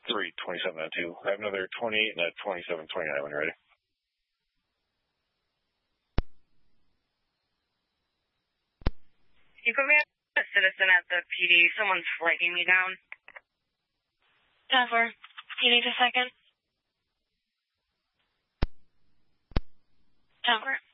32702. I have another 28 and a 2729 when you're ready. You put me as a citizen at the PD. Someone's flagging me down. 10-4. You need a second? 10-4.